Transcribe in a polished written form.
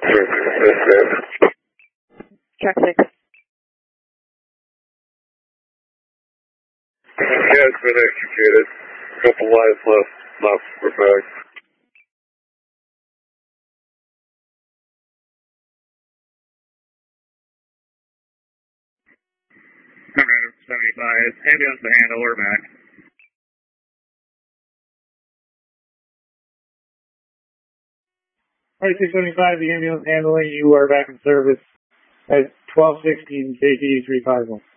Track 6. Yeah, it's been executed. Couple lives left. Not for back. Alright, 75. Ambulance to handle, we're back. Alright, 675, the ambulance handling, you are back in service at 1216 JT 351.